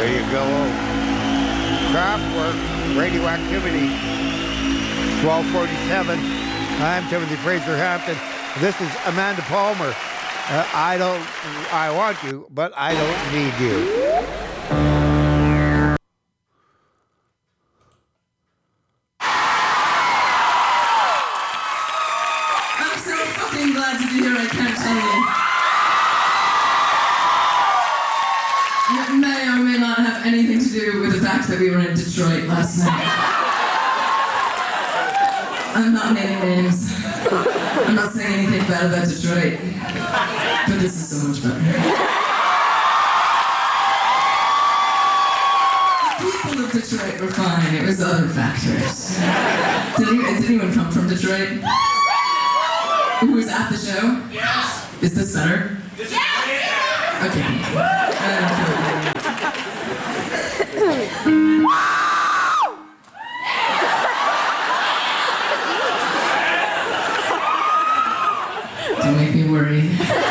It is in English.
There you go. Kraftwerk, Radioactivity, 1247. I'm Timothy Fraser Hampton. This is Amanda Palmer. I want you, but I don't need you. I'm so fucking glad to be here, I can't tell you. It may or may not have anything to do with the fact that we were in Detroit last night. I'm not naming names. I'm not saying anything bad about Detroit. But this is so much better. The people of Detroit were fine. It was other factors. Did anyone come from Detroit? Who was at the show? Yes. Is this better? Yes. Okay. Don't make me worry.